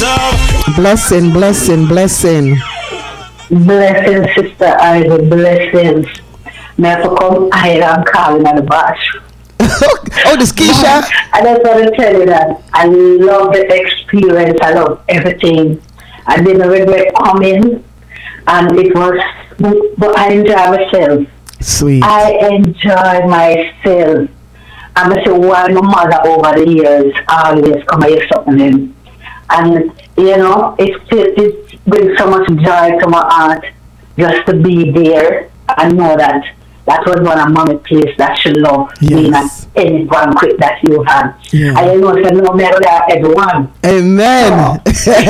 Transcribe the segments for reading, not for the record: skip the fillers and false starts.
Blessing, blessing, blessing. Blessings, Sister Ivy, blessings. May I come higher and calling at the bash. Oh, this Keisha. I just want to tell you that I love the experience. I love everything. I didn't regret coming, and it was, but I enjoy myself. Sweet. I enjoy myself. I'm going to say why my mother over the years always come here something. And, you know, it brings so much joy to my heart just to be there and know that that was one of Mommy's place that she loved, being at any banquet that you had. Yeah. I know it's no matter everyone. Amen.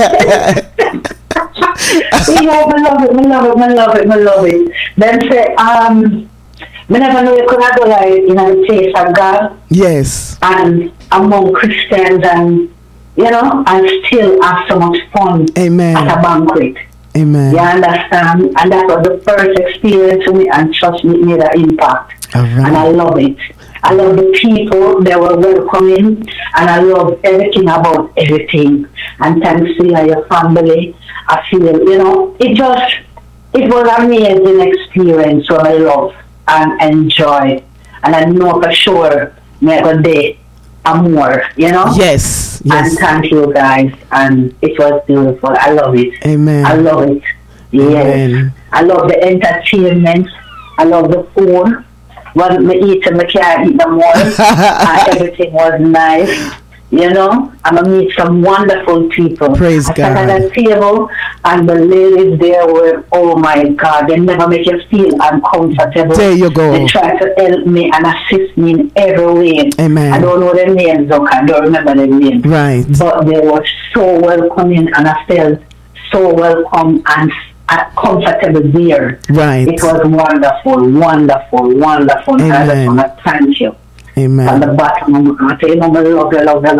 Yeah, I love it. Then say, I never know you could have like in the place of God. Yes. And among Christians and, you know, and still have so much fun. Amen. At a banquet. Amen. You understand? And that was the first experience for me, and trust me, it made an impact. All right. And I love it. I love the people, they were welcoming, and I love everything about everything. And thanks to you and your family, I feel, you know, it was an amazing experience what I love and enjoy. And I know for sure, never day and more, you know? Yes. And thank you guys. And it was beautiful. I love it. Amen. I love it. Yes. Amen. I love the entertainment. I love the food. When me eat and I can't eat no more. Everything was nice. You know, I'm going to meet some wonderful people. Praise God. I sat at a table and the ladies there were, oh my God, they never make you feel uncomfortable. There you go. They try to help me and assist me in every way. Amen. I don't know their names, though, I don't remember their names. Right. But they were so welcoming and I felt so welcome and comfortable there. Right. It was wonderful, wonderful, wonderful. Amen. I just want to thank you. Amen. From the bottom of my heart, you know, I love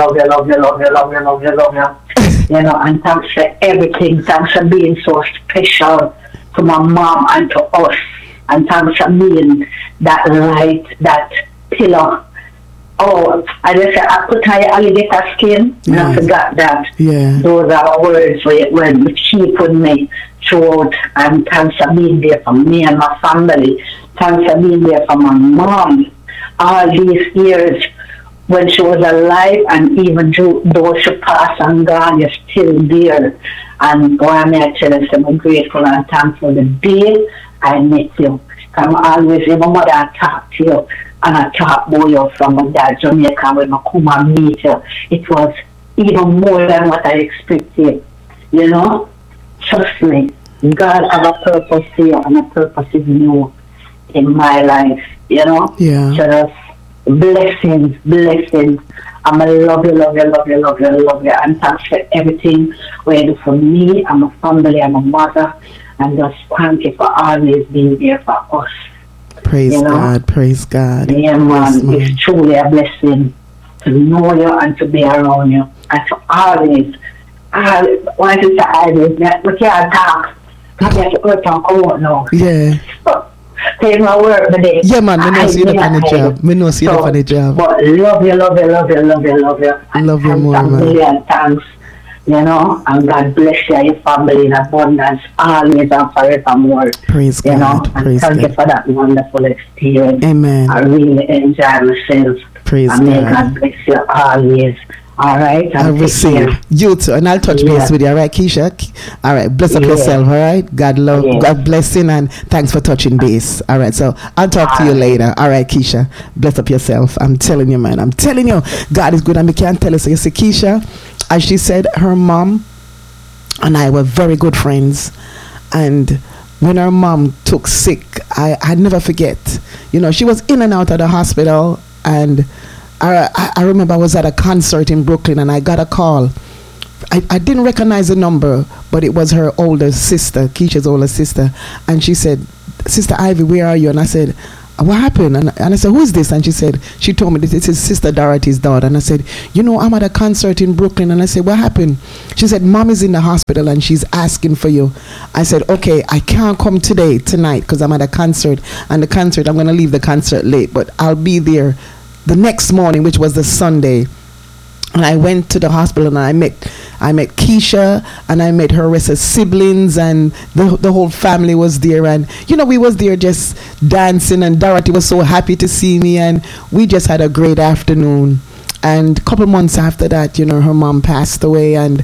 you. You know, and thanks for everything. Thanks for being so special to my mom and to us. And thanks for being that light, that pillar. Oh, I just said, I put on your alligator skin, and I forgot that. Yeah. Those are words when you keep with me throughout. And thanks for being there for me and my family. Thanks for being there for my mom. All these years when she was alive, and even though she passed and gone, you're still there. And why may I tell you, I'm grateful and thankful the day I met you. I'm always, my mother talk to you, and I talk about you from my dad, Jamaica, when I come and meet you. It was even more than what I expected. You know? Trust me, God has a purpose for you, and a purpose is new in my life. You know? Yeah. Just blessings. I'm a love you. And thanks for everything you do for me and my family and my mother. And just thank you for always being there for us. Praise God, praise God. Yeah, man. It's truly a blessing to know you and to be around you. And to always, why is it always, we can't talk. I get to earth and come out now. Yeah. Take my word today. Yeah, man, I know see you on the job. I know see you on the job. But love you. I love you more, man. Million thanks. You know, and God bless you and your family in abundance, always and forevermore. Praise you God. Know, Praise and thank God. you for that wonderful experience. Amen. I really enjoy myself. Praise and may God. God bless you always. All right. I receive you too, and I'll touch base with you. All right, Keisha. All right, bless up yourself. All right, God love, God blessing, and thanks for touching base. All right, so I'll talk to you later. All right, Keisha, bless up yourself. I'm telling you, man. I'm telling you, God is good, and we can't tell us. So you see, Keisha, as she said, her mom and I were very good friends, and when her mom took sick, I never forget. You know, she was in and out of the hospital, and I remember I was at a concert in Brooklyn and I got a call. I didn't recognize the number, but it was her older sister, Keisha's older sister. And she said, Sister Ivy, where are you? And I said, what happened? And I said, who is this? And she told me this is Sister Dorothy's daughter. And I said, you know, I'm at a concert in Brooklyn. And I said, what happened? She said, Mom is in the hospital and she's asking for you. I said, okay, I can't come tonight, because I'm at a concert. And the concert, I'm going to leave the concert late, but I'll be there the next morning, which was the Sunday. And I went to the hospital and I met Keisha, and I met her rest of siblings, and the whole family was there. And we was there just dancing, and Dorothy was so happy to see me, and we just had a great afternoon. And a couple months after that, her mom passed away. And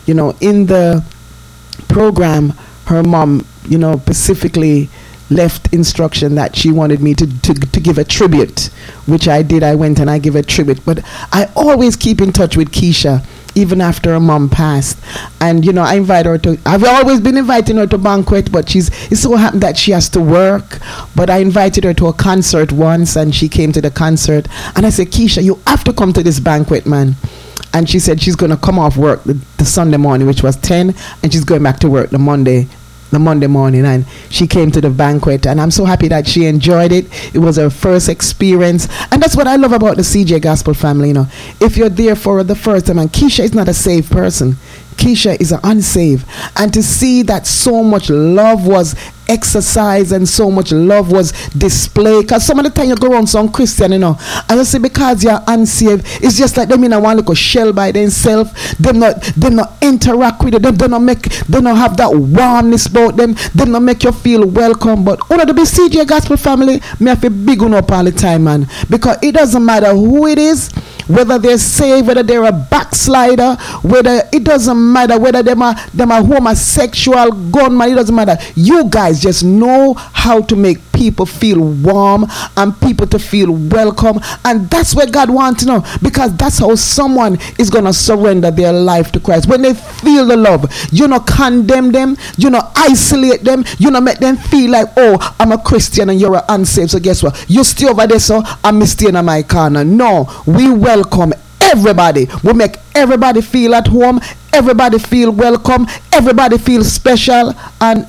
in the program, her mom specifically left instruction that she wanted me to give a tribute, which I did. I went and I give a tribute. But I always keep in touch with Keisha even after her mom passed. And I invite her to, I've always been inviting her to banquet, but it so happened that she has to work. But I invited her to a concert once, and she came to the concert, and I said, Keisha, you have to come to this banquet, man. And she said she's going to come off work the Sunday morning, which was 10, and she's going back to work the Monday morning. And she came to the banquet, and I'm so happy that she enjoyed it. It was her first experience, and that's what I love about the CJ Gospel family. If you're there for the first time, and Keisha is not a saved person, Keisha is an unsaved, and to see that so much love was exercised and so much love was displayed, because some of the time you go around some Christian, and I say, because you're unsaved, it's just like them in a one little shell by themselves. Them not interact with it. They don't have that warmness about them. They not make you feel welcome. But one of the CJ Gospel family, me have to big one up all the time, man, because it doesn't matter who it is, whether they're saved, whether they're a backslider, whether it doesn't matter whether them are homosexual, gunman, it doesn't matter. You guys just know how to make people feel warm and people to feel welcome, and that's what God wants to know, because that's how someone is going to surrender their life to Christ. When they feel the love, condemn them, isolate them, make them feel like, oh, I'm a Christian and you're an unsaved, so guess what, you stay over there, so I'm staying in my corner. No, we welcome everybody. We make everybody feel at home, everybody feel welcome, everybody feel special. And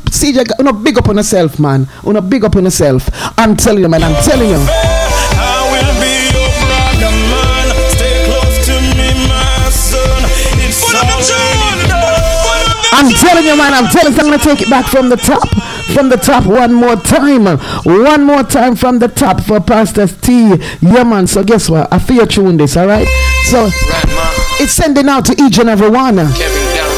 CJ, big up on yourself, man. Big up on yourself. I'm telling you, man, I'm telling you. I will be your brother, man. Stay close to me, my son. I'm telling you, man, I'm gonna take it back from the top. From the top one more time from the top for Pastor T. Yeah, man. So guess what? I feel you tune this, all right? So it's sending out to each and every one.